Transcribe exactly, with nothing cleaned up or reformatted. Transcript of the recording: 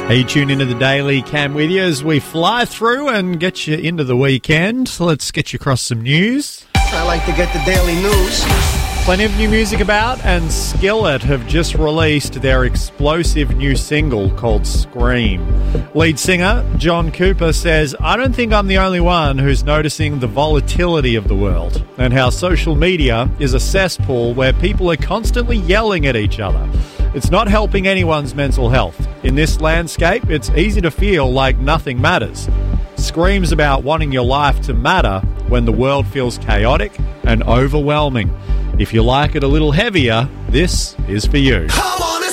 Hey, you tune into the Daily Cam with you as we fly through and get you into the weekend. Let's get you across some news. I like to get the daily news. Plenty of new music about, and Skillet have just released their explosive new single called Scream. Lead singer John Cooper says, "I don't think I'm the only one who's noticing the volatility of the world and how social media is a cesspool where people are constantly yelling at each other. It's not helping anyone's mental health. In this landscape, it's easy to feel like nothing matters. Scream's about wanting your life to matter when the world feels chaotic and overwhelming. If you like it a little heavier, this is for you." I wanna